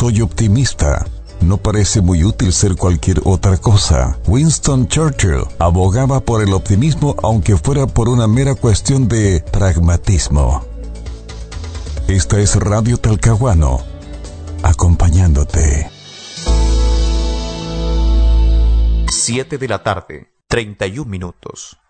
soy optimista. No parece muy útil ser cualquier otra cosa. Winston Churchill abogaba por el optimismo aunque fuera por una mera cuestión de pragmatismo. Esta es Radio Talcahuano, acompañándote. 7 de la tarde, 31 minutos.